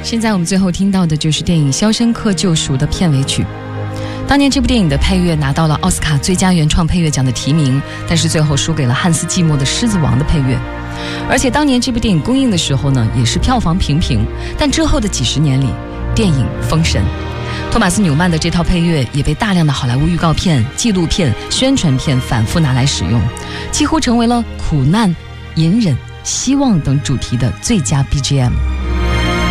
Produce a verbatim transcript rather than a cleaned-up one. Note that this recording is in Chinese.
现在我们最后听到的就是电影《肖申克救赎》的片尾曲。当年这部电影的配乐拿到了奥斯卡最佳原创配乐奖的提名，但是最后输给了汉斯季默的《狮子王》的配乐。而且当年这部电影公映的时候呢，也是票房平平，但之后的几十年里，电影封神。托马斯纽曼的这套配乐也被大量的好莱坞预告片、纪录片、宣传片反复拿来使用，几乎成为了苦难、隐忍、希望等主题的最佳 B G M。